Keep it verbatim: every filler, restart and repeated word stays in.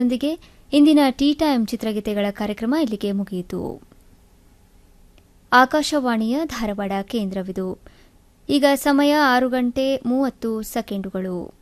ಇದರೊಂದಿಗೆ ಇಂದಿನ tea time ಚಿತ್ರಗೀತೆಗಳ ಕಾರ್ಯಕ್ರಮ ಇಲ್ಲಿಗೆ ಮುಗಿಯಿತು. ಆಕಾಶವಾಣಿಯ ಧಾರವಾಡ ಕೇಂದ್ರವಿದು. ಈಗ ಸಮಯ ಆರು ಗಂಟೆ ಮೂವತ್ತು ಸೆಕೆಂಡುಗಳು.